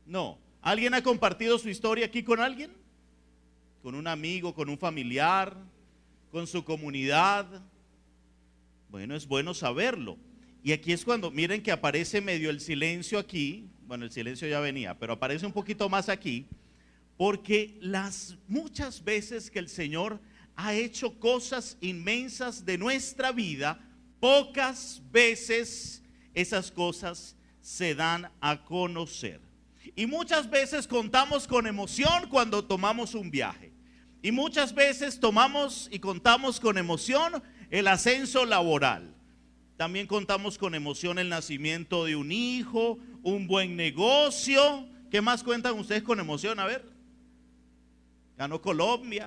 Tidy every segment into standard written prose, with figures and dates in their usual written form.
No. ¿Alguien ha compartido su historia aquí con alguien? ¿Con un amigo, con un familiar, con su comunidad? Bueno, es bueno saberlo. Y aquí es cuando, miren que aparece medio el silencio aquí. Bueno, el silencio ya venía, pero aparece un poquito más aquí. Porque las muchas veces que el Señor ha hecho cosas inmensas de nuestra vida, pocas veces esas cosas se dan a conocer. Y muchas veces contamos con emoción cuando tomamos un viaje. Y muchas veces tomamos y contamos con emoción el ascenso laboral. También contamos con emoción el nacimiento de un hijo, un buen negocio. ¿Qué más cuentan ustedes con emoción? A ver. Ganó Colombia.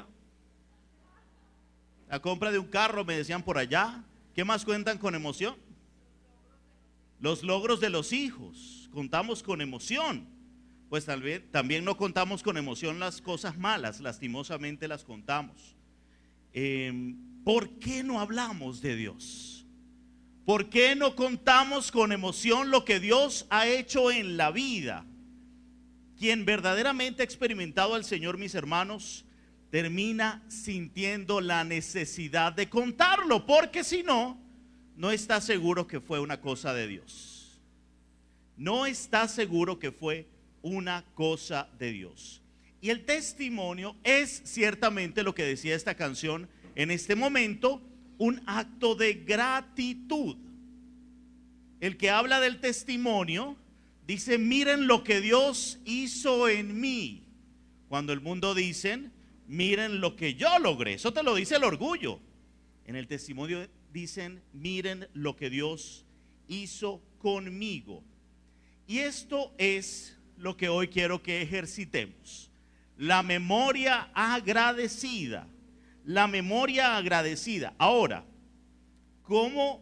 La compra de un carro, me decían por allá. ¿Qué más cuentan con emoción? Los logros de los hijos. Contamos con emoción. Pues tal vez también no contamos con emoción las cosas malas, lastimosamente las contamos. ¿Por qué no hablamos de Dios? ¿Por qué no contamos con emoción lo que Dios ha hecho en la vida? Quien verdaderamente ha experimentado al Señor, mis hermanos, termina sintiendo la necesidad de contarlo, porque si no, no está seguro que fue una cosa de Dios. No está seguro que fue una cosa de Dios. Y el testimonio es ciertamente lo que decía esta canción en este momento, un acto de gratitud. El que habla del testimonio dice: miren lo que Dios hizo en mí. Cuando el mundo dicen: miren lo que yo logré. Eso te lo dice el orgullo. En el testimonio dicen: miren lo que Dios hizo conmigo. Y esto es lo que hoy quiero que ejercitemos: la memoria agradecida. La memoria agradecida. Ahora, ¿cómo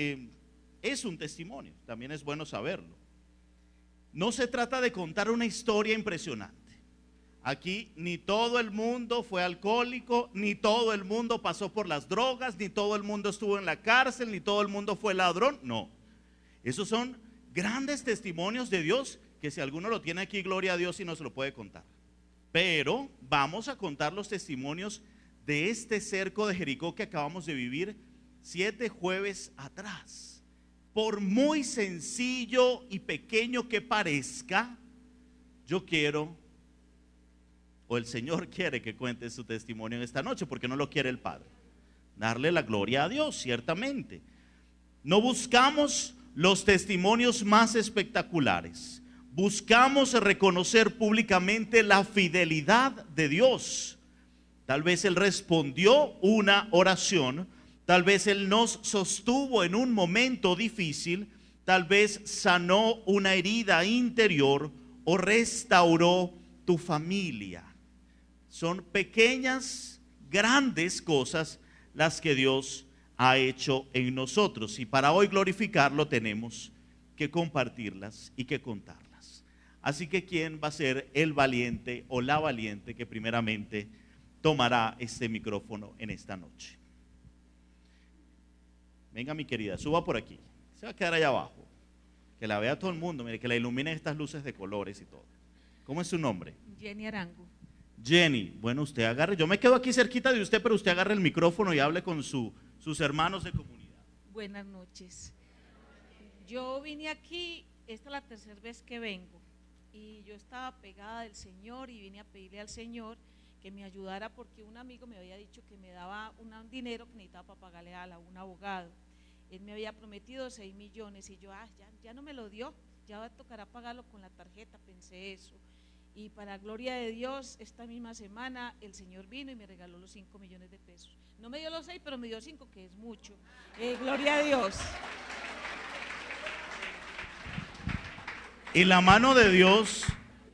es un testimonio? También es bueno saberlo. No se trata de contar una historia impresionante. Aquí ni todo el mundo fue alcohólico, ni todo el mundo pasó por las drogas, ni todo el mundo estuvo en la cárcel, ni todo el mundo fue ladrón. No, esos son grandes testimonios de Dios que si alguno lo tiene aquí, gloria a Dios, y no se lo puede contar. Pero vamos a contar los testimonios de este cerco de Jericó que acabamos de vivir 7 jueves atrás. Por muy sencillo y pequeño que parezca, yo quiero, o el Señor quiere que cuente su testimonio en esta noche, porque no lo quiere el Padre. Darle la gloria a Dios, ciertamente. No buscamos los testimonios más espectaculares. Buscamos reconocer públicamente la fidelidad de Dios. Tal vez Él respondió una oración, tal vez Él nos sostuvo en un momento difícil, tal vez sanó una herida interior o restauró tu familia. Son pequeñas, grandes cosas las que Dios ha hecho en nosotros, y para hoy glorificarlo tenemos que compartirlas y que contarlas. Así que ¿quién va a ser el valiente o la valiente que primeramente tomará este micrófono en esta noche? Venga, mi querida, suba por aquí. Se va a quedar allá abajo, que la vea todo el mundo, mire, que la iluminen estas luces de colores y todo. ¿Cómo es su nombre? Jenny Arango. Jenny, bueno, usted agarre, yo me quedo aquí cerquita de usted, pero usted agarre el micrófono y hable con sus hermanos de comunidad. Buenas noches. Yo vine aquí, esta es la tercera vez que vengo, y yo estaba pegada del Señor y vine a pedirle al Señor que me ayudara, porque un amigo me había dicho que me daba un dinero que necesitaba para pagarle a un abogado. Él me había prometido 6 millones y yo, ya no me lo dio, ya tocará pagarlo con la tarjeta, pensé eso. Y para gloria de Dios, esta misma semana el Señor vino y me regaló los 5 millones de pesos. No me dio los 6, pero me dio 5, que es mucho. Gloria a Dios. Y la mano de Dios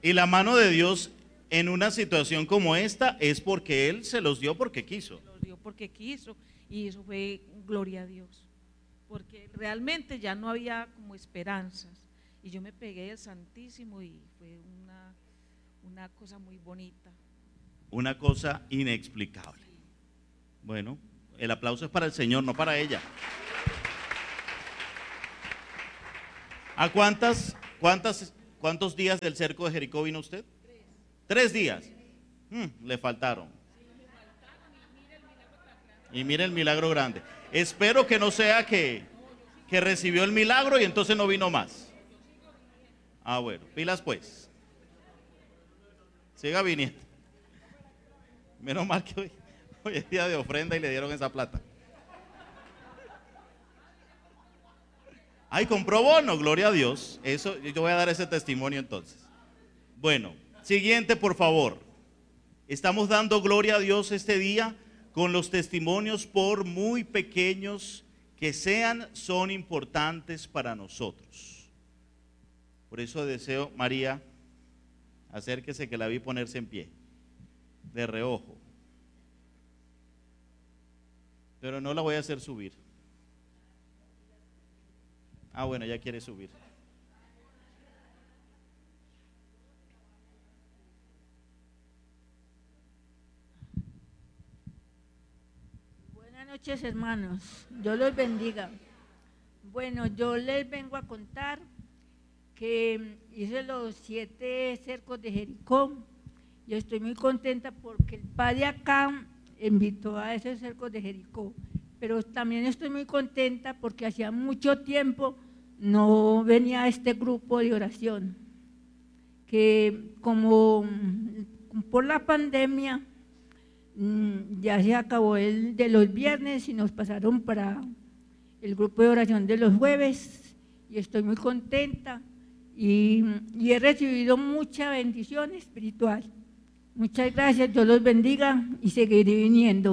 en una situación como esta es porque Él se los dio porque quiso. Se los dio porque quiso, y eso fue gloria a Dios, porque realmente ya no había como esperanzas, y yo me pegué del Santísimo y fue una cosa muy bonita. Una cosa inexplicable. Sí. Bueno, el aplauso es para el Señor, no para ella. ¿A cuántas ¿Cuántos días del cerco de Jericó vino usted? 3 días. Le faltaron. Y mire el milagro grande. Espero que no sea que recibió el milagro y entonces no vino más. Ah, bueno, pilas pues. Siga viniendo. Menos mal que hoy es día de ofrenda y le dieron esa plata. Ay, compró bono, gloria a Dios. Eso, yo voy a dar ese testimonio entonces. Bueno, siguiente por favor. Estamos dando gloria a Dios este día con los testimonios, por muy pequeños que sean, son importantes para nosotros. Por eso deseo, María, acérquese que la vi ponerse en pie, de reojo. Pero no la voy a hacer subir. Ah, bueno, ya quiere subir. Buenas noches, hermanos. Dios los bendiga. Bueno, yo les vengo a contar que hice los 7 cercos de Jericó y estoy muy contenta porque el padre acá invitó a esos cercos de Jericó, pero también estoy muy contenta porque hacía mucho tiempo no venía a este grupo de oración, que como por la pandemia ya se acabó el de los viernes y nos pasaron para el grupo de oración de los jueves y estoy muy contenta y he recibido mucha bendición espiritual. Muchas gracias, Dios los bendiga y seguiré viniendo.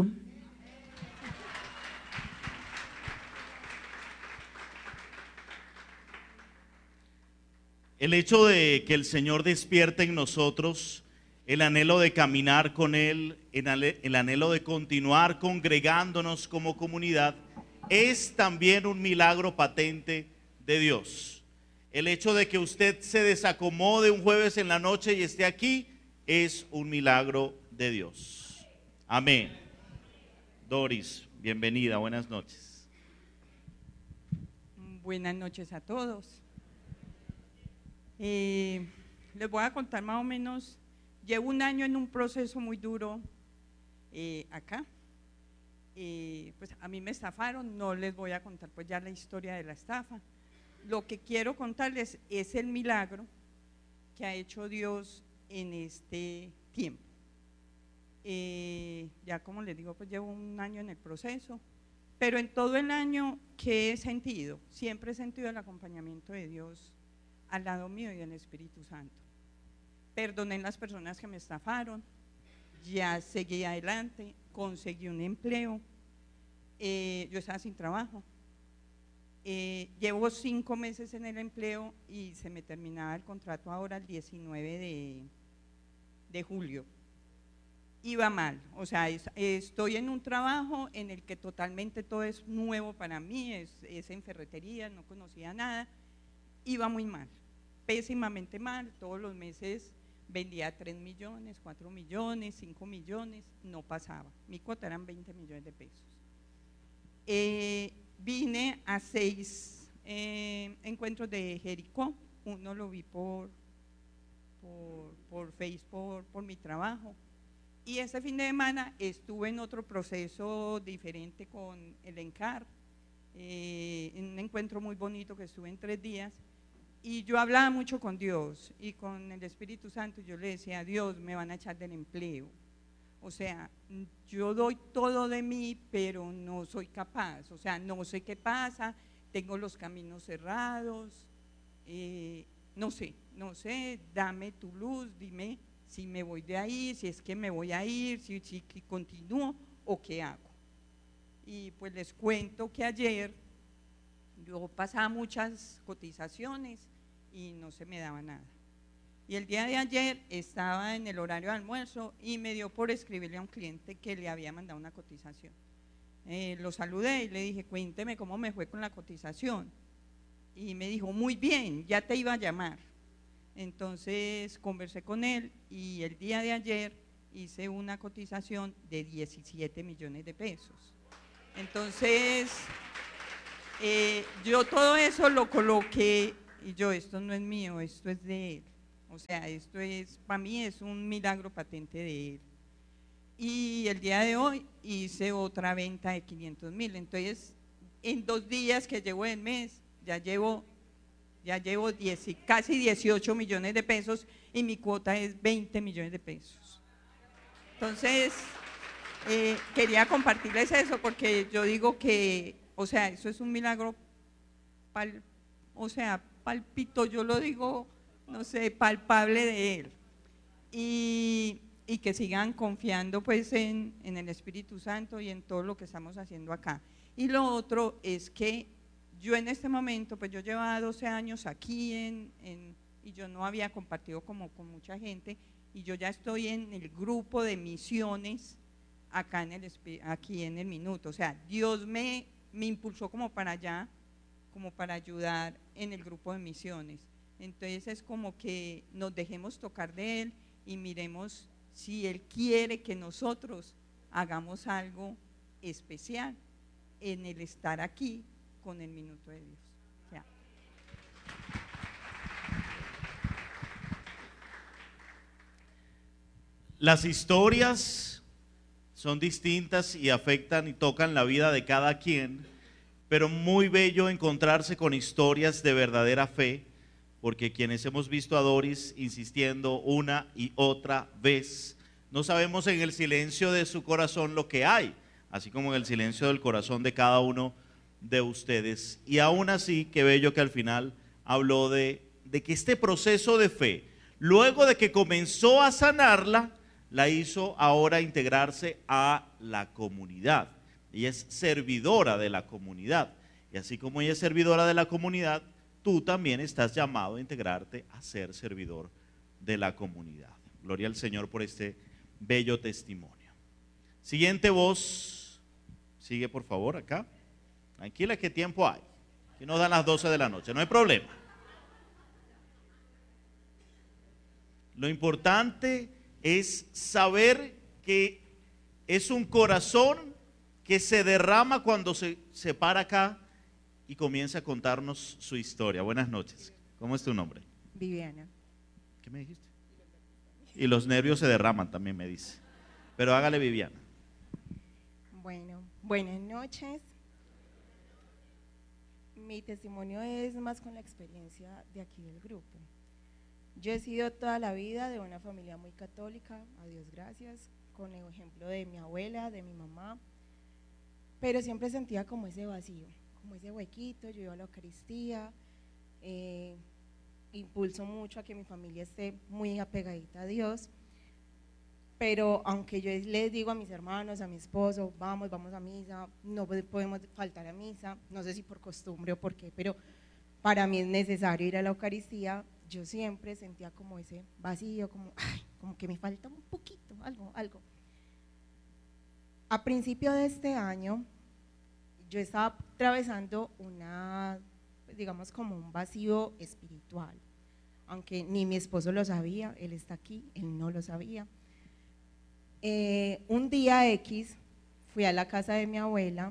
El hecho de que el Señor despierte en nosotros el anhelo de caminar con Él, el anhelo de continuar congregándonos como comunidad, es también un milagro patente de Dios. El hecho de que usted se desacomode un jueves en la noche y esté aquí es un milagro de Dios. Amén. Doris, bienvenida, buenas noches. Buenas noches a todos. Les voy a contar más o menos, llevo un año en un proceso muy duro acá. Pues a mí me estafaron, no les voy a contar pues ya la historia de la estafa. Lo que quiero contarles es el milagro que ha hecho Dios en este tiempo. Ya como les digo, pues llevo un año en el proceso, pero en todo el año, ¿qué he sentido? Siempre he sentido el acompañamiento de Dios al lado mío y del Espíritu Santo. Perdoné las personas que me estafaron, ya seguí adelante, conseguí un empleo, yo estaba sin trabajo, llevo 5 meses en el empleo y se me terminaba el contrato ahora el 19 de julio. Iba mal, o sea, estoy en un trabajo en el que totalmente todo es nuevo para mí, es en ferretería, no conocía nada, iba muy mal, pésimamente mal, todos los meses vendía 3 millones, 4 millones, 5 millones, no pasaba, mi cuota eran 20 millones de pesos. Vine a 6 encuentros de Jericó, uno lo vi por Facebook, por mi trabajo, y ese fin de semana estuve en otro proceso diferente con el ENCAR, en un encuentro muy bonito que estuve en 3 días, y yo hablaba mucho con Dios y con el Espíritu Santo. Yo le decía a Dios, me van a echar del empleo, o sea, yo doy todo de mí, pero no soy capaz, o sea, no sé qué pasa, tengo los caminos cerrados, no sé, dame tu luz, dime si me voy de ahí, si es que me voy a ir, si continúo o qué hago. Y pues les cuento que ayer yo pasaba muchas cotizaciones y no se me daba nada. Y el día de ayer estaba en el horario de almuerzo y me dio por escribirle a un cliente que le había mandado una cotización. Lo saludé y le dije, cuénteme cómo me fue con la cotización. Y me dijo, muy bien, ya te iba a llamar. Entonces conversé con él y el día de ayer hice una cotización de 17 millones de pesos. Entonces, yo todo eso lo coloqué y yo, esto no es mío, esto es de Él. O sea, esto es, para mí es un milagro patente de Él. Y el día de hoy hice otra venta de 500.000. Entonces, en 2 días que llevo el mes, ya llevo casi 18 millones de pesos y mi cuota es 20 millones de pesos. Entonces, quería compartirles eso porque yo digo que, o sea, eso es un milagro, palpito, yo lo digo, no sé, palpable de Él. Y que sigan confiando pues en el Espíritu Santo y en todo lo que estamos haciendo acá. Y lo otro es que yo en este momento, pues yo llevaba 12 años aquí y yo no había compartido como con mucha gente, y yo ya estoy en el grupo de misiones acá aquí en el Minuto. O sea, Dios me impulsó como para allá, como para ayudar en el grupo de misiones. Entonces es como que nos dejemos tocar de Él y miremos si Él quiere que nosotros hagamos algo especial en el estar aquí con el Minuto de Dios. Ya. Las historias son distintas y afectan y tocan la vida de cada quien, pero muy bello encontrarse con historias de verdadera fe, porque quienes hemos visto a Doris insistiendo una y otra vez, no sabemos en el silencio de su corazón lo que hay, así como en el silencio del corazón de cada uno de ustedes. Y aún así, qué bello que al final habló de que este proceso de fe, luego de que comenzó a sanarla, la hizo ahora integrarse a la comunidad. Ella es servidora de la comunidad. Y así como ella es servidora de la comunidad, tú también estás llamado a integrarte a ser servidor de la comunidad. Gloria al Señor por este bello testimonio. Siguiente voz. Sigue por favor acá. Tranquila, ¿qué tiempo hay? Que nos dan las 12 de la noche, no hay problema. Lo importante es saber que es un corazón que se derrama cuando se para acá y comienza a contarnos su historia. Buenas noches. ¿Cómo es tu nombre? Viviana. ¿Qué me dijiste? Y los nervios se derraman también, me dice. Pero hágale, Viviana. Bueno, buenas noches. Mi testimonio es más con la experiencia de aquí del grupo. Yo he sido toda la vida de una familia muy católica, a Dios gracias, con el ejemplo de mi abuela, de mi mamá, pero siempre sentía como ese vacío, como ese huequito. Yo iba a la Eucaristía, impulso mucho a que mi familia esté muy apegadita a Dios, pero aunque yo les digo a mis hermanos, a mi esposo, vamos a misa, no podemos faltar a misa, no sé si por costumbre o por qué, pero para mí es necesario ir a la Eucaristía. Yo siempre sentía como ese vacío, como que me falta un poquito, algo. A principio de este año, yo estaba atravesando digamos como un vacío espiritual, aunque ni mi esposo lo sabía, él está aquí, él no lo sabía. Un día X fui a la casa de mi abuela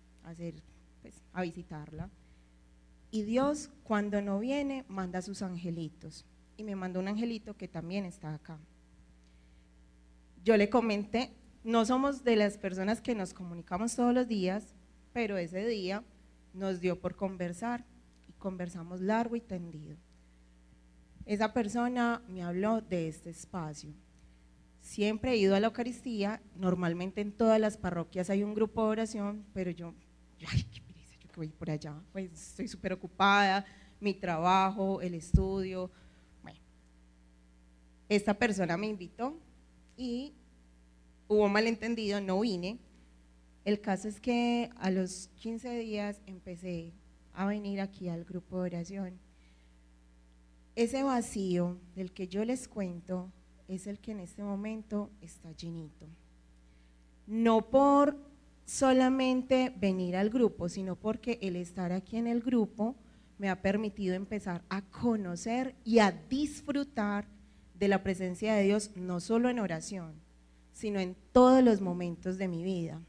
a visitarla, y Dios, cuando no viene, manda a sus angelitos, y me mandó un angelito que también está acá. Yo le comenté, no somos de las personas que nos comunicamos todos los días, pero ese día nos dio por conversar, y conversamos largo y tendido. Esa persona me habló de este espacio. Siempre he ido a la Eucaristía, normalmente en todas las parroquias hay un grupo de oración, pero yo ay, qué pereza, yo que voy por allá, pues estoy súper ocupada, mi trabajo, el estudio. Bueno, esta persona me invitó y hubo malentendido, no vine. El caso es que a los 15 días empecé a venir aquí al grupo de oración. Ese vacío del que yo les cuento es el que en este momento está llenito. No por solamente venir al grupo, sino porque el estar aquí en el grupo me ha permitido empezar a conocer y a disfrutar de la presencia de Dios, no solo en oración, sino en todos los momentos de mi vida.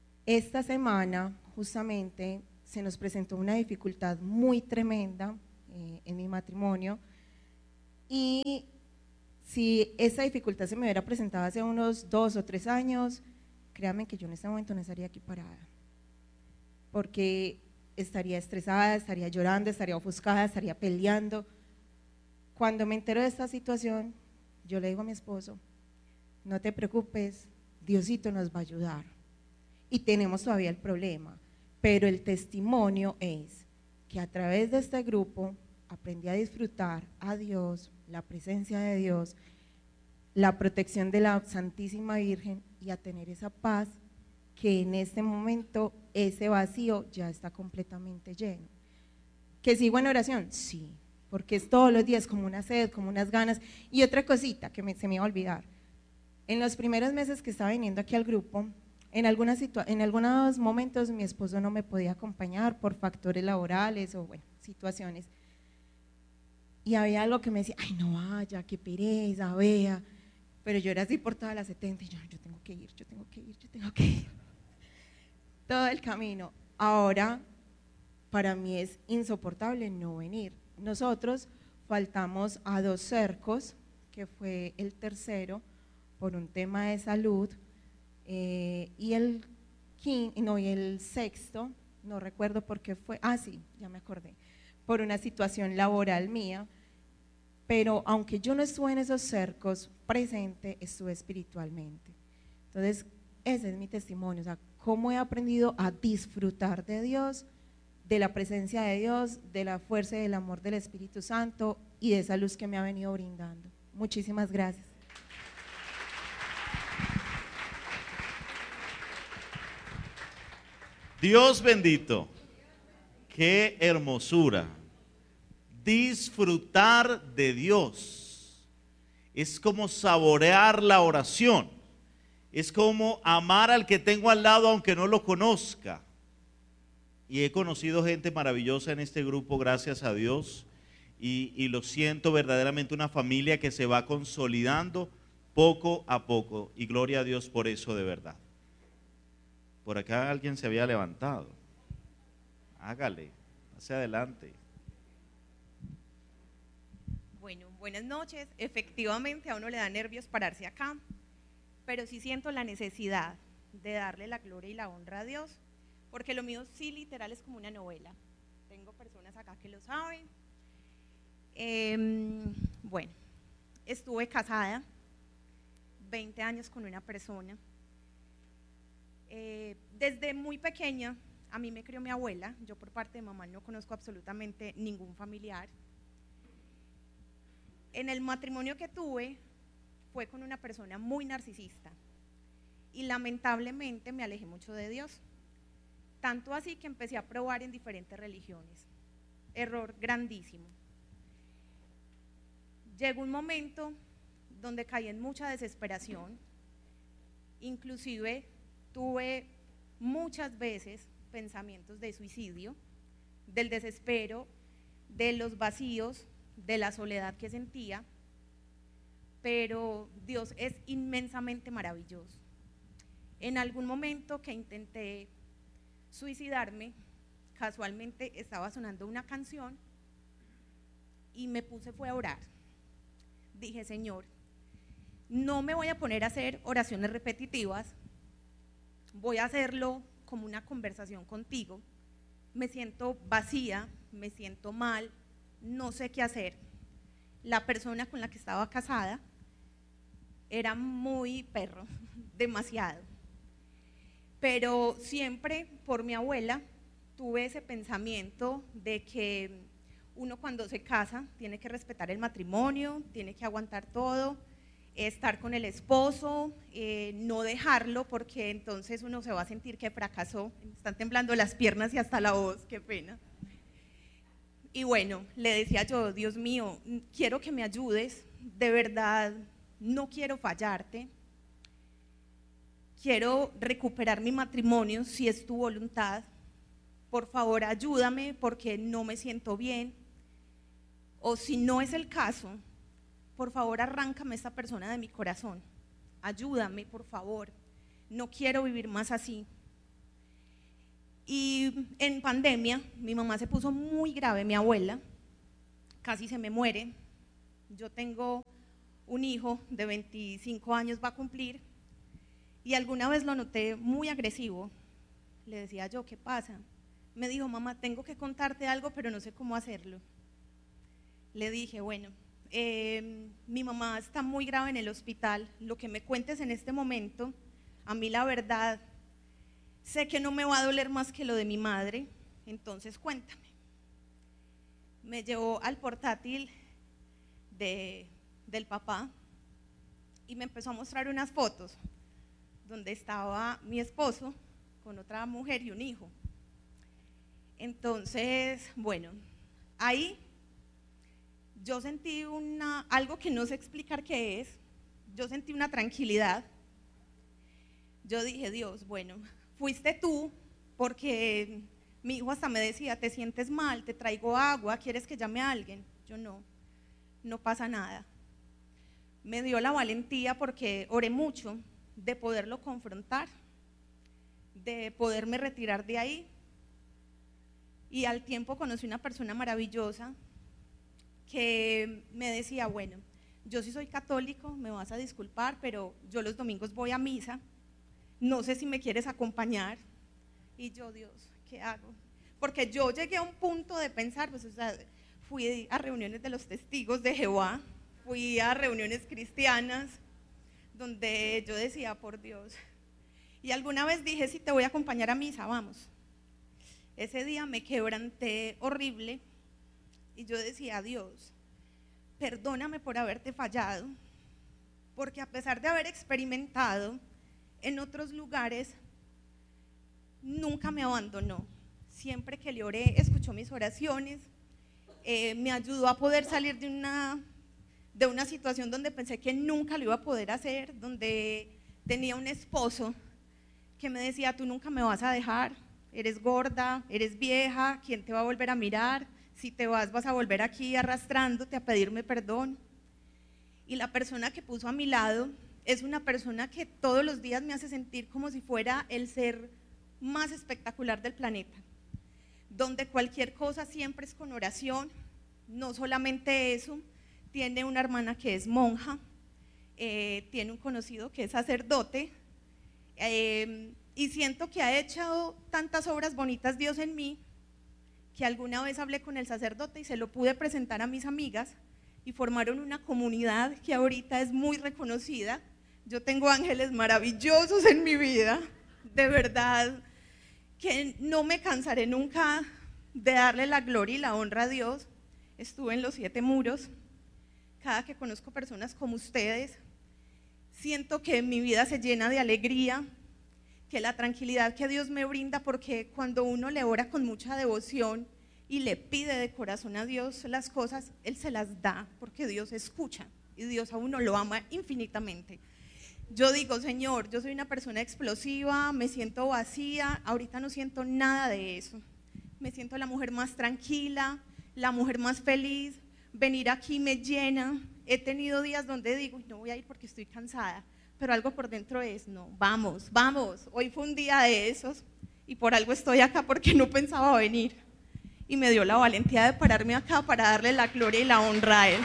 Esta semana justamente se nos presentó una dificultad muy tremenda en mi matrimonio. Y si esa dificultad se me hubiera presentado hace unos 2 o 3 años, créanme que yo en este momento no estaría aquí parada, porque estaría estresada, estaría llorando, estaría ofuscada, estaría peleando. Cuando me entero de esta situación, yo le digo a mi esposo, no te preocupes, Diosito nos va a ayudar. Y tenemos todavía el problema, pero el testimonio es que a través de este grupo aprendí a disfrutar a Dios, la presencia de Dios, la protección de la Santísima Virgen y a tener esa paz que en este momento ese vacío ya está completamente lleno. ¿Que sigo en oración? Sí, porque es todos los días como una sed, como unas ganas. Y otra cosita que se me iba a olvidar, en los primeros meses que estaba viniendo aquí al grupo, en algunos momentos mi esposo no me podía acompañar por factores laborales o bueno, situaciones. Y había algo que me decía, ay no vaya, qué pereza, vea. Pero yo era así por todas las 70 y yo tengo que ir, yo tengo que ir, yo tengo que ir. Todo el camino. Ahora, para mí es insoportable no venir. Nosotros faltamos a 2 cercos, que fue el tercero, por un tema de salud, y el sexto, no recuerdo por qué fue, sí, ya me acordé, por una situación laboral mía, pero aunque yo no estuve en esos cercos presente, estuve espiritualmente. Entonces, ese es mi testimonio, o sea, cómo he aprendido a disfrutar de Dios, de la presencia de Dios, de la fuerza y del amor del Espíritu Santo y de esa luz que me ha venido brindando. Muchísimas gracias. Dios bendito, qué hermosura. Disfrutar de Dios es como saborear la oración, es como amar al que tengo al lado aunque no lo conozca. Y he conocido gente maravillosa en este grupo, gracias a Dios, y lo siento verdaderamente, una familia que se va consolidando poco a poco, y gloria a Dios por eso de verdad. Por acá alguien se había levantado. Hágale, hacia adelante. Bueno, buenas noches. Efectivamente a uno le da nervios pararse acá, pero sí siento la necesidad de darle la gloria y la honra a Dios, porque lo mío sí literal es como una novela. Tengo personas acá que lo saben. Bueno, estuve casada 20 años con una persona. Desde muy pequeña a mí me crió mi abuela. Yo por parte de mamá no conozco absolutamente ningún familiar. En el matrimonio que tuve fue con una persona muy narcisista y lamentablemente me alejé mucho de Dios, tanto así que empecé a probar en diferentes religiones. Error grandísimo. Llegó un momento donde caí en mucha desesperación, inclusive tuve muchas veces pensamientos de suicidio, del desespero, de los vacíos, de la soledad que sentía, pero Dios es inmensamente maravilloso. En algún momento que intenté suicidarme, casualmente estaba sonando una canción y me fue a orar. Dije, Señor, no me voy a poner a hacer oraciones repetitivas, voy a hacerlo como una conversación contigo. Me siento vacía, me siento mal, no sé qué hacer. La persona con la que estaba casada era muy perro, demasiado. Pero siempre por mi abuela tuve ese pensamiento de que uno cuando se casa tiene que respetar el matrimonio, tiene que aguantar todo, estar con el esposo, no dejarlo porque entonces uno se va a sentir que fracasó. Me están temblando las piernas y hasta la voz, qué pena. Y bueno, le decía yo, Dios mío, quiero que me ayudes, de verdad, no quiero fallarte, quiero recuperar mi matrimonio si es tu voluntad, por favor ayúdame porque no me siento bien, o si no es el caso, por favor arráncame esta persona de mi corazón, ayúdame por favor, no quiero vivir más así. Y en pandemia mi mamá se puso muy grave, mi abuela, casi se me muere. Yo tengo un hijo de 25 años, va a cumplir, y alguna vez lo noté muy agresivo. Le decía yo, ¿qué pasa? Me dijo, mamá, tengo que contarte algo, pero no sé cómo hacerlo. Le dije, bueno, mi mamá está muy grave en el hospital, lo que me cuentes en este momento, a mí la verdad, sé que no me va a doler más que lo de mi madre, entonces cuéntame. Me llevó al portátil del papá y me empezó a mostrar unas fotos donde estaba mi esposo con otra mujer y un hijo. Entonces, bueno, ahí yo sentí algo que no sé explicar qué es, yo sentí una tranquilidad. Yo dije, Dios, bueno, fuiste tú, porque mi hijo hasta me decía, ¿te sientes mal? ¿Te traigo agua? ¿Quieres que llame a alguien? Yo no pasa nada. Me dio la valentía porque oré mucho de poderlo confrontar, de poderme retirar de ahí. Y al tiempo conocí una persona maravillosa que me decía, bueno, yo sí soy católico, me vas a disculpar, pero yo los domingos voy a misa, no sé si me quieres acompañar. Y yo, Dios, ¿qué hago? Porque yo llegué a un punto de pensar, pues, o sea, fui a reuniones de los testigos de Jehová, fui a reuniones cristianas, donde yo decía, por Dios, y alguna vez dije, si te voy a acompañar a misa, vamos. Ese día me quebranté horrible, y yo decía, Dios, perdóname por haberte fallado, porque a pesar de haber experimentado en otros lugares, nunca me abandonó. Siempre que le oré, escuchó mis oraciones, me ayudó a poder salir de una situación donde pensé que nunca lo iba a poder hacer, donde tenía un esposo que me decía, tú nunca me vas a dejar, eres gorda, eres vieja, ¿quién te va a volver a mirar? Si te vas a volver aquí arrastrándote a pedirme perdón. Y la persona que puso a mi lado es una persona que todos los días me hace sentir como si fuera el ser más espectacular del planeta, donde cualquier cosa siempre es con oración. No solamente eso, tiene una hermana que es monja, tiene un conocido que es sacerdote, y siento que ha hecho tantas obras bonitas Dios en mí, que alguna vez hablé con el sacerdote y se lo pude presentar a mis amigas y formaron una comunidad que ahorita es muy reconocida. Yo tengo ángeles maravillosos en mi vida, de verdad que no me cansaré nunca de darle la gloria y la honra a Dios. Estuve en los 7 muros, cada que conozco personas como ustedes, siento que mi vida se llena de alegría, que la tranquilidad que Dios me brinda, porque cuando uno le ora con mucha devoción y le pide de corazón a Dios las cosas, Él se las da, porque Dios escucha y Dios a uno lo ama infinitamente. Yo digo, Señor, yo soy una persona explosiva, me siento vacía, ahorita no siento nada de eso. Me siento la mujer más tranquila, la mujer más feliz. Venir aquí me llena. He tenido días donde digo, no voy a ir porque estoy cansada, pero algo por dentro es, no, vamos, vamos. Hoy fue un día de esos y por algo estoy acá, porque no pensaba venir. Y me dio la valentía de pararme acá para darle la gloria y la honra a Él.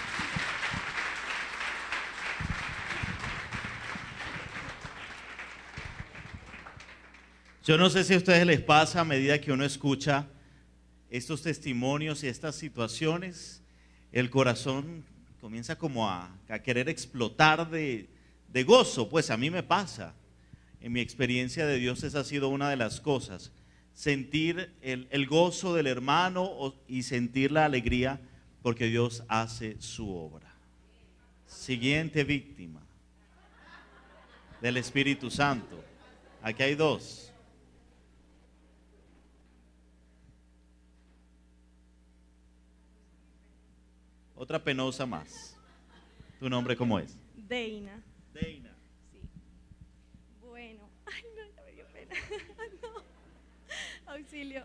Yo no sé si a ustedes les pasa a medida que uno escucha estos testimonios y estas situaciones, el corazón comienza como a querer explotar de gozo. Pues a mí me pasa. En mi experiencia de Dios esa ha sido una de las cosas. Sentir el gozo del hermano y sentir la alegría porque Dios hace su obra. Siguiente víctima del Espíritu Santo. Aquí hay 2. Otra penosa más. ¿Tu nombre cómo es? Deina. Deina. Sí. Bueno, ay no, ya me dio pena. No. Auxilio.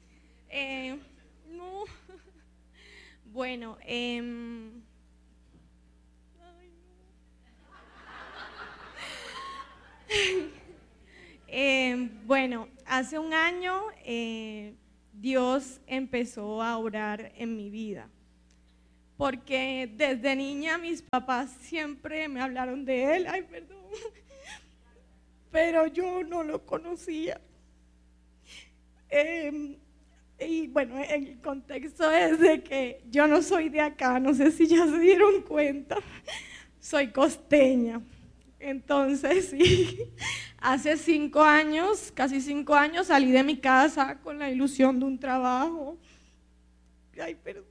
No. Bueno, ay, no. Bueno, hace un año Dios empezó a orar en mi vida. porque desde niña mis papás siempre me hablaron de él, ay, perdón, pero yo no lo conocía. Y bueno, el contexto es de que yo no soy de acá, no sé si ya se dieron cuenta, soy costeña. Entonces, sí, hace 5 años, casi 5 años, salí de mi casa con la ilusión de un trabajo. Ay, perdón.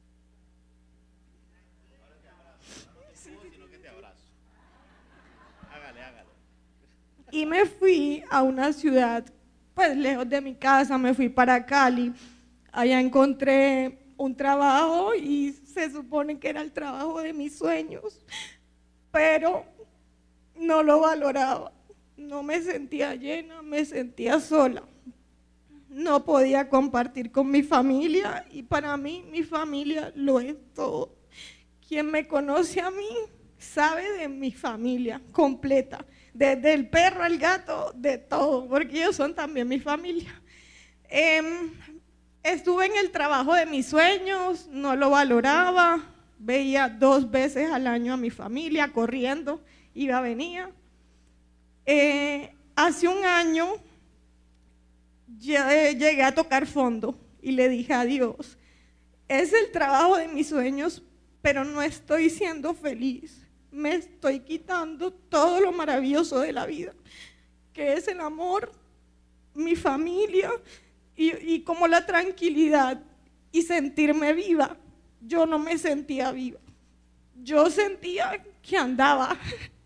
Y me fui a una ciudad, pues lejos de mi casa, me fui para Cali. Allá encontré un trabajo y se supone que era el trabajo de mis sueños, pero no lo valoraba, no me sentía llena, me sentía sola. No podía compartir con mi familia y para mí mi familia lo es todo. Quien me conoce a mí sabe de mi familia completa, desde el perro, el gato, de todo, porque ellos son también mi familia. Estuve en el trabajo de mis sueños, no lo valoraba, veía 2 veces al año a mi familia corriendo, iba, venía. Hace un año llegué a tocar fondo y le dije a Dios, es el trabajo de mis sueños, pero no estoy siendo feliz. Me estoy quitando todo lo maravilloso de la vida, que es el amor, mi familia y como la tranquilidad y sentirme viva. Yo no me sentía viva, yo sentía que andaba,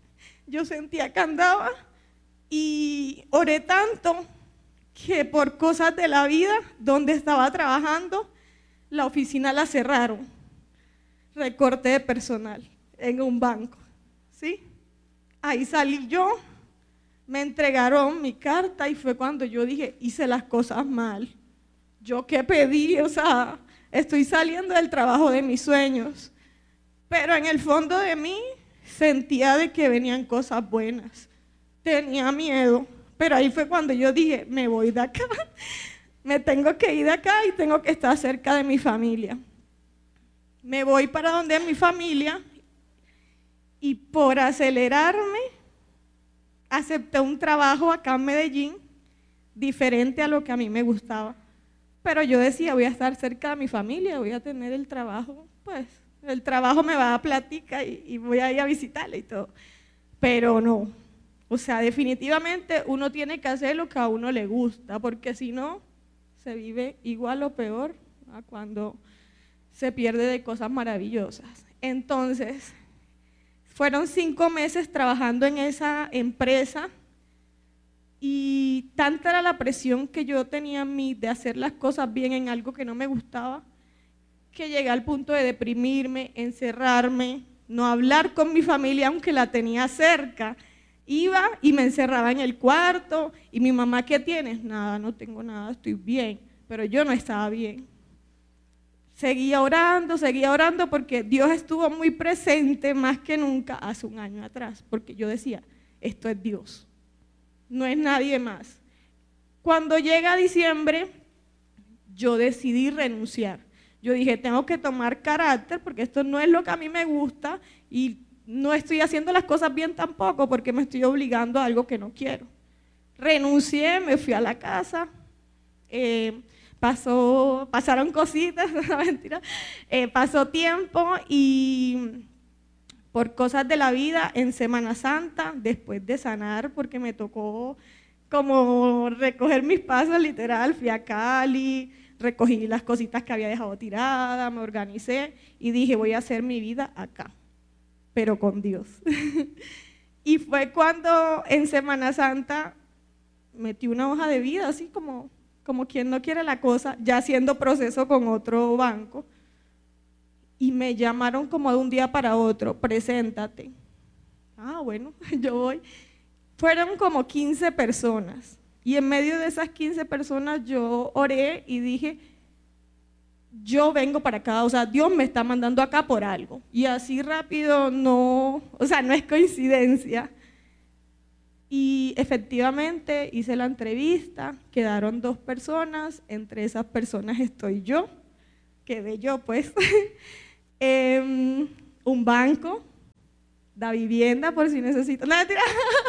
y oré tanto que por cosas de la vida, donde estaba trabajando, la oficina la cerraron, recorte de personal en un banco, ¿sí? Ahí salí yo, me entregaron mi carta y fue cuando yo dije, hice las cosas mal. ¿Yo qué pedí? O sea, estoy saliendo del trabajo de mis sueños, pero en el fondo de mí sentía de que venían cosas buenas, tenía miedo, pero ahí fue cuando yo dije, me voy de acá, me tengo que ir de acá y tengo que estar cerca de mi familia. Me voy para donde mi familia y por acelerarme acepté un trabajo acá en Medellín diferente a lo que a mí me gustaba. Pero yo decía, voy a estar cerca de mi familia, voy a tener el trabajo, pues el trabajo me va a dar plática y voy a ir a visitarle y todo. Pero no, o sea, definitivamente uno tiene que hacer lo que a uno le gusta, porque si no, se vive igual o peor a cuando se pierde de cosas maravillosas. Entonces, fueron 5 meses trabajando en esa empresa y tanta era la presión que yo tenía en mí de hacer las cosas bien en algo que no me gustaba, que llegué al punto de deprimirme, encerrarme, no hablar con mi familia aunque la tenía cerca. Iba y me encerraba en el cuarto y mi mamá, ¿qué tienes? Nada, no tengo nada, estoy bien, pero yo no estaba bien. Seguía orando porque Dios estuvo muy presente más que nunca hace un año atrás, porque yo decía, esto es Dios, no es nadie más. Cuando llega diciembre, yo decidí renunciar. Yo dije, tengo que tomar carácter porque esto no es lo que a mí me gusta y no estoy haciendo las cosas bien tampoco porque me estoy obligando a algo que no quiero. Renuncié, me fui a la casa, pasaron cositas, no, mentira, pasó tiempo y por cosas de la vida en Semana Santa, después de sanar, porque me tocó como recoger mis pasos literal, fui a Cali, recogí las cositas que había dejado tiradas, me organicé y dije voy a hacer mi vida acá, pero con Dios. Y fue cuando en Semana Santa metí una hoja de vida, así como quien no quiere la cosa, ya haciendo proceso con otro banco, y me llamaron como de un día para otro, preséntate. Ah, bueno, yo voy. Fueron como 15 personas, y en medio de esas 15 personas yo oré y dije, yo vengo para acá, o sea, Dios me está mandando acá por algo, y así rápido no, o sea, no es coincidencia. Y efectivamente hice la entrevista, quedaron 2 personas, entre esas personas estoy yo, quedé yo pues. un banco, da vivienda por si necesito. No, mentira.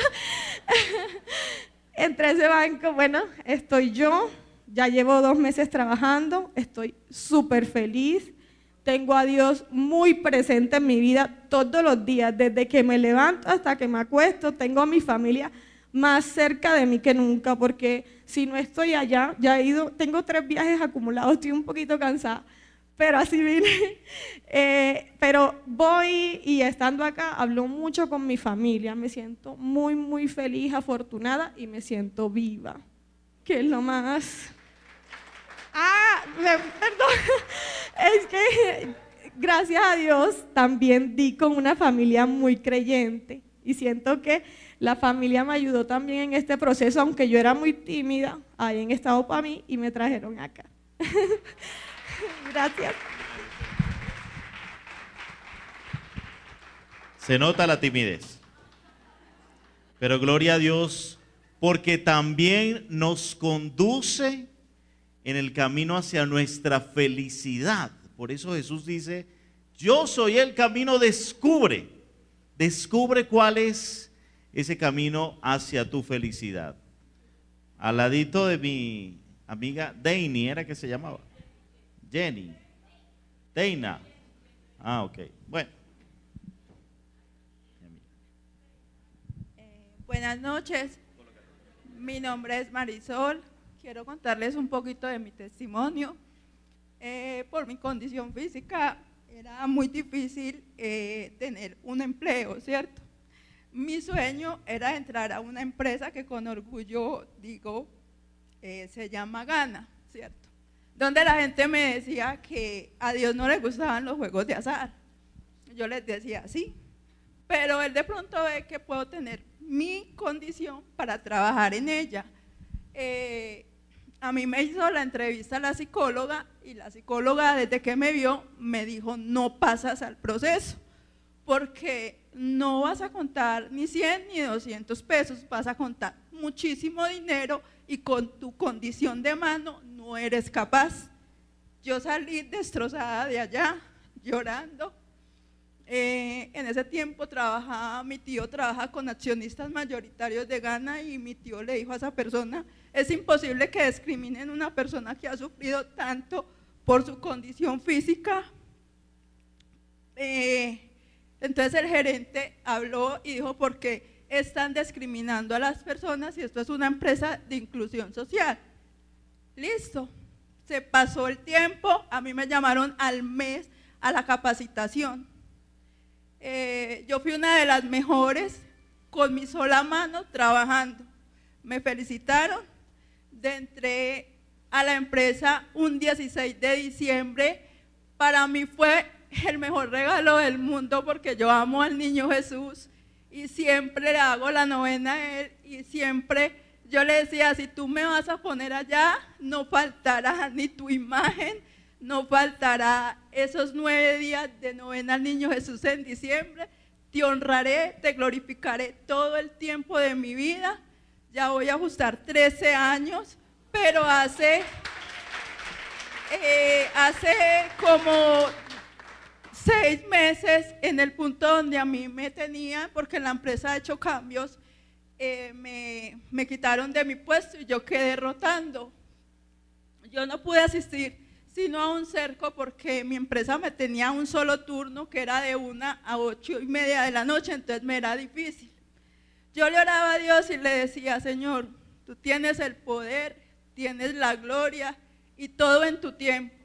Entre ese banco, bueno, estoy yo, ya llevo 2 meses trabajando, estoy súper feliz, tengo a Dios muy presente en mi vida todos los días, desde que me levanto hasta que me acuesto, tengo a mi familia más cerca de mí que nunca, porque si no estoy allá, ya he ido, tengo 3 viajes acumulados, estoy un poquito cansada, pero así vine. Pero voy y estando acá hablo mucho con mi familia, me siento muy, muy feliz, afortunada y me siento viva, que es lo más... perdón, es que gracias a Dios también di con una familia muy creyente y siento que la familia me ayudó también en este proceso, aunque yo era muy tímida, ahí han estado para mí y me trajeron acá. Gracias. Se nota la timidez, pero gloria a Dios, porque también nos conduce en el camino hacia nuestra felicidad. Por eso Jesús dice, yo soy el camino, descubre cuál es ese camino hacia tu felicidad. Al ladito de mi amiga Deini, ¿era que se llamaba? Jenny, Deina. Ok, bueno. Buenas noches, mi nombre es Marisol, quiero contarles un poquito de mi testimonio. Por mi condición física era muy difícil tener un empleo, ¿cierto? Mi sueño era entrar a una empresa que con orgullo digo, se llama Gana, ¿cierto? Donde la gente me decía que a Dios no le gustaban los juegos de azar. Yo les decía sí, pero él de pronto ve que puedo tener mi condición para trabajar en ella. A mí me hizo la entrevista la psicóloga y la psicóloga desde que me vio me dijo no pasas al proceso porque no vas a contar ni 100 ni 200 pesos, vas a contar muchísimo dinero y con tu condición de mano no eres capaz. Yo salí destrozada de allá, llorando. En ese tiempo mi tío trabaja con accionistas mayoritarios de Gana y mi tío le dijo a esa persona, es imposible que discriminen a una persona que ha sufrido tanto por su condición física. Entonces el gerente habló y dijo, ¿por qué están discriminando a las personas si esto es una empresa de inclusión social? Listo, se pasó el tiempo, a mí me llamaron al mes a la capacitación. Yo fui una de las mejores con mi sola mano trabajando. Me felicitaron, entré a la empresa un 16 de diciembre. Para mí fue el mejor regalo del mundo porque yo amo al niño Jesús y siempre le hago la novena a él y siempre yo le decía, si tú me vas a poner allá, no faltará ni tu imagen, no faltará esos 9 días de novena al niño Jesús en diciembre, te honraré, te glorificaré todo el tiempo de mi vida. Ya voy a ajustar 13 años, pero hace como 6 meses, en el punto donde a mí me tenía, porque la empresa ha hecho cambios, me quitaron de mi puesto y yo quedé rotando. Yo no pude asistir sino a un cerco porque mi empresa me tenía un solo turno que era de 1 a 8:30 de la noche, entonces me era difícil. Yo le oraba a Dios y le decía, Señor, tú tienes el poder, tienes la gloria y todo en tu tiempo.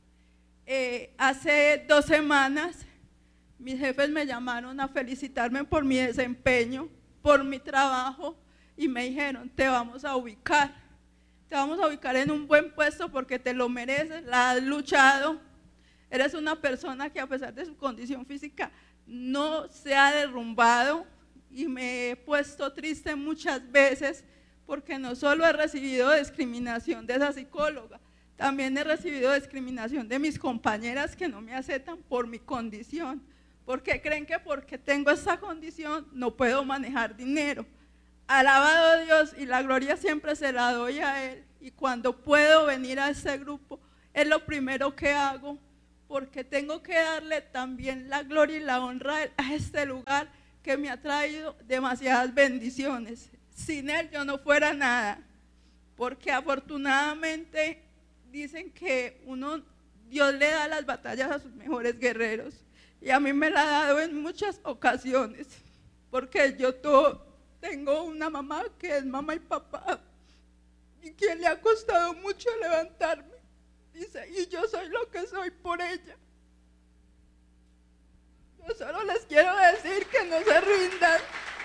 Hace 2 semanas mis jefes me llamaron a felicitarme por mi desempeño, por mi trabajo y me dijeron, te vamos a ubicar en un buen puesto porque te lo mereces, la has luchado, eres una persona que a pesar de su condición física no se ha derrumbado. Y me he puesto triste muchas veces porque no solo he recibido discriminación de esa psicóloga, también he recibido discriminación de mis compañeras que no me aceptan por mi condición, porque creen que porque tengo esa condición no puedo manejar dinero. Alabado a Dios y la gloria siempre se la doy a Él y cuando puedo venir a ese grupo es lo primero que hago porque tengo que darle también la gloria y la honra a este lugar que me ha traído demasiadas bendiciones. Sin él yo no fuera nada, porque afortunadamente dicen que Dios le da las batallas a sus mejores guerreros, y a mí me la ha dado en muchas ocasiones, porque yo tengo una mamá que es mamá y papá, y que le ha costado mucho levantarme, dice, y yo soy lo que soy por ella. Yo solo les quiero decir que no se rindan,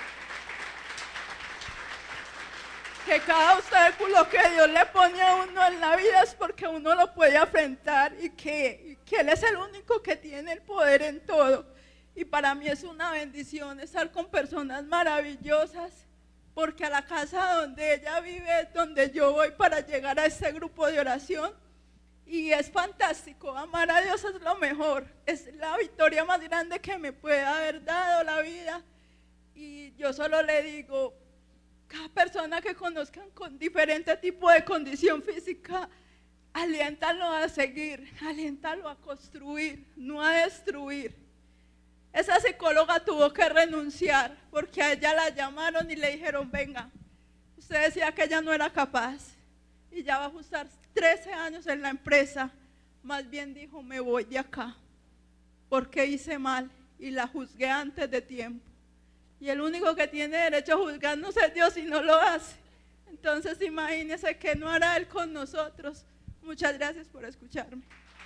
que cada obstáculo que Dios le pone a uno en la vida es porque uno lo puede afrontar, y que Él es el único que tiene el poder en todo. Y para mí es una bendición estar con personas maravillosas, porque a la casa donde ella vive es donde yo voy para llegar a este grupo de oración. Y es fantástico, amar a Dios es lo mejor, es la victoria más grande que me puede haber dado la vida. Y yo solo le digo, cada persona que conozcan con diferente tipo de condición física, aliéntalo a seguir, aliéntalo a construir, no a destruir. Esa psicóloga tuvo que renunciar porque a ella la llamaron y le dijeron, venga, usted decía que ella no era capaz y ya va a ajustar 13 años en la empresa. Más bien dijo, me voy de acá porque hice mal y la juzgué antes de tiempo. Y el único que tiene derecho a juzgarnos es Dios y no lo hace. Entonces imagínense que no hará Él con nosotros. Muchas gracias por escucharme.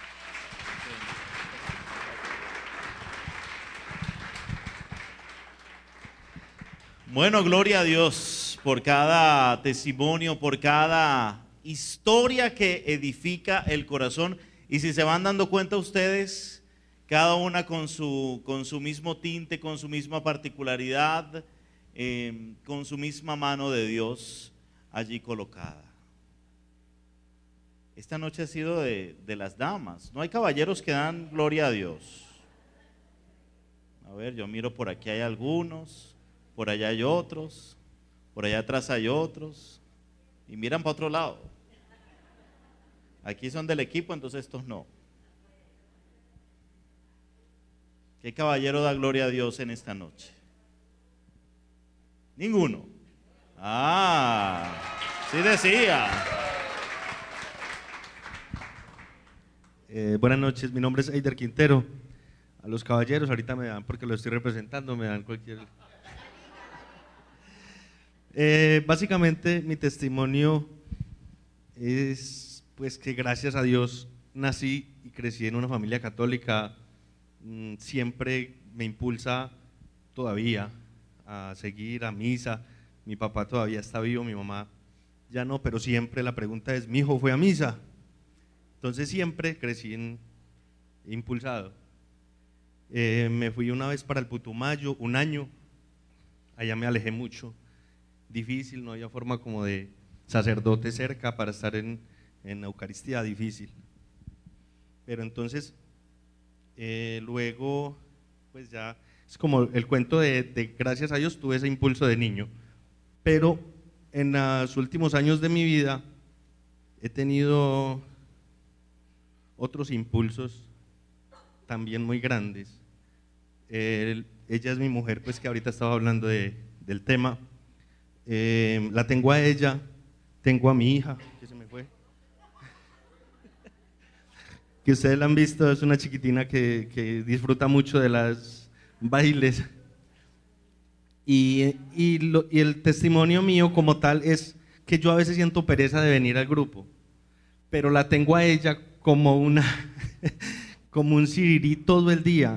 Bueno, gloria a Dios por cada testimonio, por cada historia que edifica el corazón. Y si se van dando cuenta ustedes, cada una con su mismo tinte, con su misma particularidad, con su misma mano de Dios allí colocada. Esta noche ha sido de las damas. No hay caballeros que dan gloria a Dios. A ver, yo miro por aquí hay algunos, por allá hay otros, por allá atrás hay otros, y miran para otro lado. Aquí son del equipo, entonces estos no. ¿Qué caballero da gloria a Dios en esta noche? Ninguno. Ah, sí decía. Buenas noches, mi nombre es Eider Quintero. A los caballeros ahorita me dan, porque lo estoy representando, me dan cualquier... Básicamente mi testimonio es pues que gracias a Dios nací y crecí en una familia católica. Siempre me impulsa todavía a seguir a misa. Mi papá todavía está vivo, mi mamá ya no, pero siempre la pregunta es, ¿mi hijo fue a misa? Entonces siempre crecí impulsado. Me fui una vez para el Putumayo, un año, allá me alejé mucho, difícil, no había forma como de sacerdote cerca para estar en Eucaristía, difícil. Pero entonces, luego, pues ya, es como el cuento de gracias a Dios tuve ese impulso de niño, pero en los últimos años de mi vida he tenido otros impulsos también muy grandes. Ella es mi mujer, pues que ahorita estaba hablando del tema. La tengo a ella, tengo a mi hija, que se me fue, que ustedes la han visto, es una chiquitina que disfruta mucho de las bailes. Y el testimonio mío como tal es que yo a veces siento pereza de venir al grupo, pero la tengo a ella como como un sirirí todo el día.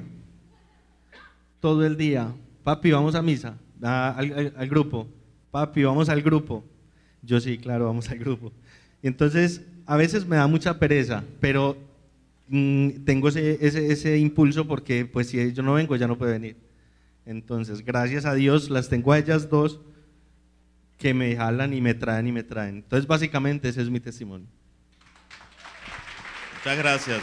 Papi, vamos a misa, al grupo. Papi, vamos al grupo. Yo sí, claro, vamos al grupo. Y entonces, a veces me da mucha pereza, pero tengo ese impulso porque pues si yo no vengo, ella no puede venir. Entonces, gracias a Dios, las tengo a ellas dos que me jalan y me traen. Entonces, básicamente, ese es mi testimonio. Muchas gracias.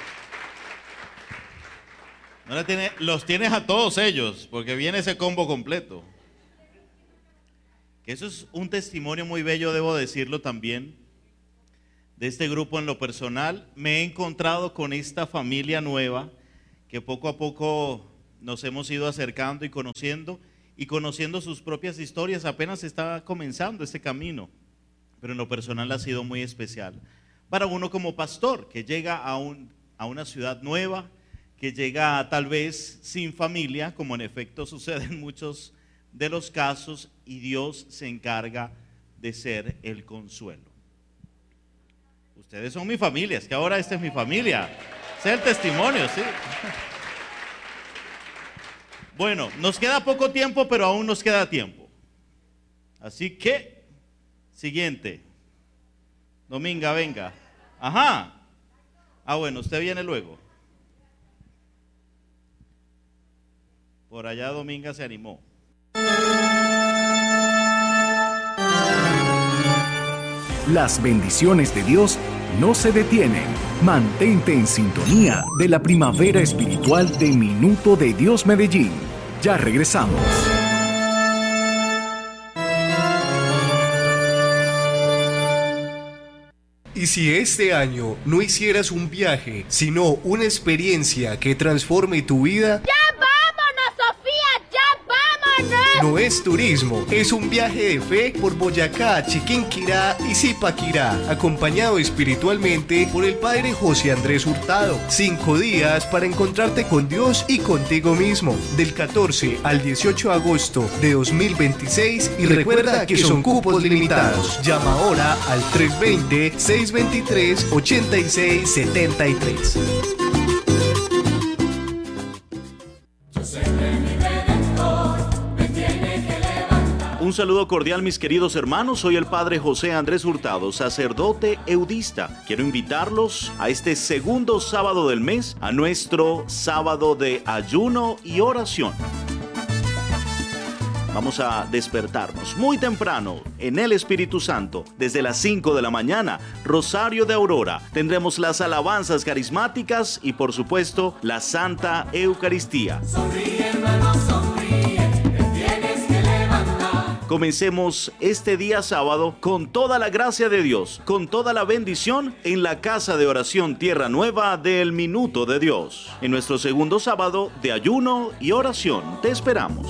Los tienes a todos ellos, porque viene ese combo completo. Que eso es un testimonio muy bello, debo decirlo también, de este grupo en lo personal. Me he encontrado con esta familia nueva que poco a poco nos hemos ido acercando y conociendo sus propias historias. Apenas está comenzando este camino, pero en lo personal ha sido muy especial. Para uno como pastor que llega a una ciudad nueva, que llega tal vez sin familia, como en efecto sucede en muchos de los casos, y Dios se encarga de ser el consuelo. Ustedes son mi familia, es que ahora esta es mi familia. Ese es el testimonio, sí. Bueno, nos queda poco tiempo, pero aún nos queda tiempo. Así que, siguiente. Dominga, venga. Ajá. Bueno, usted viene luego. Por allá Dominga se animó. Las bendiciones de Dios no se detienen. Mantente en sintonía de la primavera espiritual de Minuto de Dios Medellín. Ya regresamos. ¿Y si este año no hicieras un viaje, sino una experiencia que transforme tu vida? ¡Ya vámonos, Sofía! ¡Ya vámonos! No es turismo, es un viaje de fe por Boyacá, Chiquinquirá y Zipaquirá, acompañado espiritualmente por el Padre José Andrés Hurtado. 5 días para encontrarte con Dios y contigo mismo, del 14 al 18 de agosto de 2026, y recuerda que son cupos limitados. Llama ahora al 320-623-8673. Un saludo cordial, mis queridos hermanos. Soy el Padre José Andrés Hurtado, sacerdote eudista. Quiero invitarlos a este segundo sábado del mes, a nuestro sábado de ayuno y oración. Vamos a despertarnos muy temprano en el Espíritu Santo. Desde las 5 de la mañana, Rosario de Aurora. Tendremos las alabanzas carismáticas y, por supuesto, la Santa Eucaristía. Sonríe, hermano, sonríe, te tienes que levantar. Comencemos este día sábado con toda la gracia de Dios, con toda la bendición en la Casa de Oración Tierra Nueva del Minuto de Dios. En nuestro segundo sábado de ayuno y oración, te esperamos.